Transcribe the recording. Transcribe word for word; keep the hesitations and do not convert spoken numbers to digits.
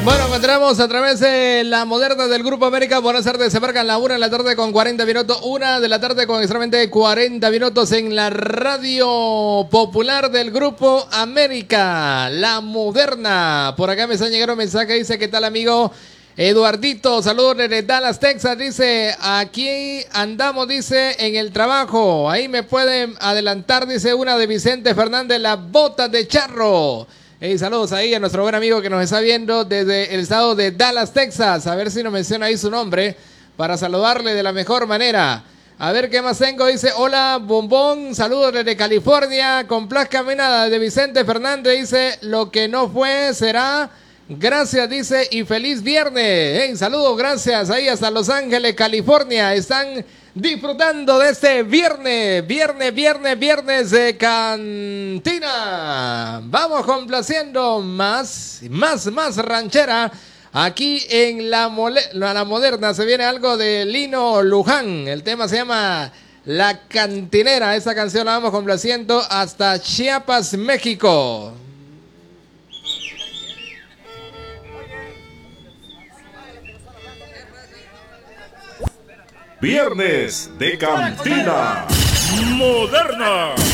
Bueno, encontramos a través de la moderna del Grupo América. Buenas tardes, se marcan la una de la tarde con cuarenta minutos. Una de la tarde con extremadamente cuarenta minutos en la radio popular del Grupo América, la moderna. Por acá me están llegando un mensaje, dice, ¿qué tal, amigo? Eduardito, saludos desde Dallas, Texas, dice, aquí andamos, dice, en el trabajo. Ahí me pueden adelantar, dice, una de Vicente Fernández, las botas de charro. Hey, saludos ahí a nuestro buen amigo que nos está viendo desde el estado de Dallas, Texas. A ver si nos menciona ahí su nombre para saludarle de la mejor manera. A ver qué más tengo. Dice, hola, bombón, saludos desde California. Con Plas Caminada de Vicente Fernández. Dice, lo que no fue será. Gracias, dice, y feliz viernes. Hey, saludos, gracias ahí hasta Los Ángeles, California. Están disfrutando de este viernes, viernes, viernes, viernes de cantina. Vamos complaciendo más, más, más ranchera. Aquí en la, mole, la moderna se viene algo de Lino Luján. El tema se llama La Cantinera. Esa canción la vamos complaciendo hasta Chiapas, México. Viernes de Cantina Moderna.